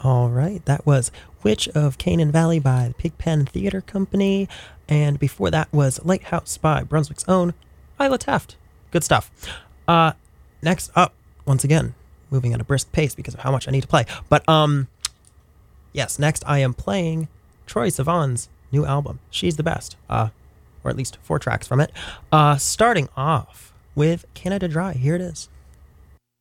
All right, that was Witch of Canaan Valley by the Pigpen Theater Company, and before that was Lighthouse by Brunswick's own Isla Taft. Good stuff. Next up, once again, moving at a brisk pace because of how much I need to play. But yes, next I am playing Troye Sivan's new album, She's the Best, or at least 4 tracks from it. Starting off with Canada Dry. Here it is.